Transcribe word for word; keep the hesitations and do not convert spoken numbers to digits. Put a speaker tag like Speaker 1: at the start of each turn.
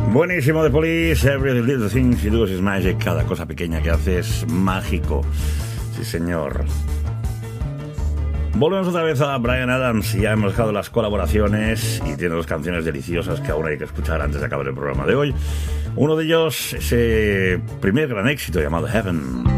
Speaker 1: Buenísimo de Police, Every Little Thing You Do Is Magic. Cada cosa pequeña que haces es mágico. Sí, señor. Volvemos otra vez a Bryan Adams. Ya hemos dejado las colaboraciones y tiene dos canciones deliciosas que aún hay que escuchar antes de acabar el programa de hoy. Uno de ellos, ese primer gran éxito llamado Heaven.